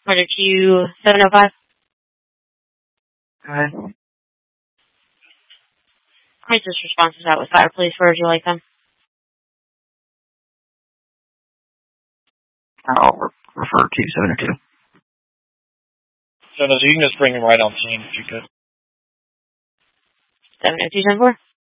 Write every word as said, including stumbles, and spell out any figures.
Order Q seven oh five. Go ahead. Crisis responses out with fire, please. Where would you like them? I'll re- refer to seven oh two. So, no, so you can just bring him right on scene if you could. seven oh two ten four.